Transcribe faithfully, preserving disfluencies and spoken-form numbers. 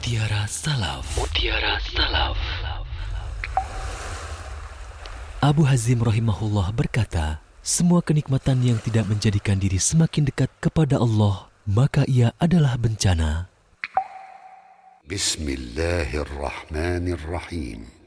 Mutiara Salaf. Mutiara Salaf. Abu Hazim rahimahullah berkata, semua kenikmatan yang tidak menjadikan diri semakin dekat kepada Allah, maka ia adalah bencana. Bismillahirrahmanirrahim.